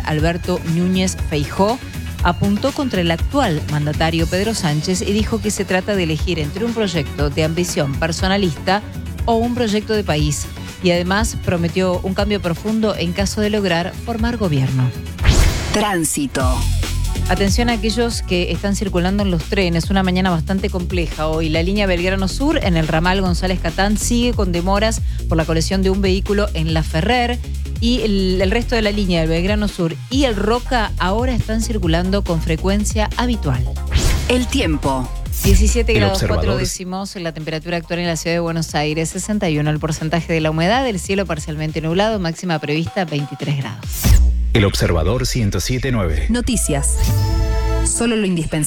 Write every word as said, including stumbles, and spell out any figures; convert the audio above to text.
Alberto Núñez Feijóo, apuntó contra el actual mandatario Pedro Sánchez y dijo que se trata de elegir entre un proyecto de ambición personalista o un proyecto de país. Y además prometió un cambio profundo en caso de lograr formar gobierno. Tránsito. Atención a aquellos que están circulando en los trenes. Una mañana bastante compleja hoy. La línea Belgrano Sur en el ramal González Catán sigue con demoras por la colisión de un vehículo en La Ferrer. Y el, el resto de la línea del Belgrano Sur y el Roca ahora están circulando con frecuencia habitual. El tiempo. diecisiete grados cuatro décimos la temperatura actual en la ciudad de Buenos Aires, sesenta y uno el porcentaje de la humedad, el cielo parcialmente nublado, máxima prevista veintitrés grados. El Observador ciento siete punto nueve. Noticias. Solo lo indispensable.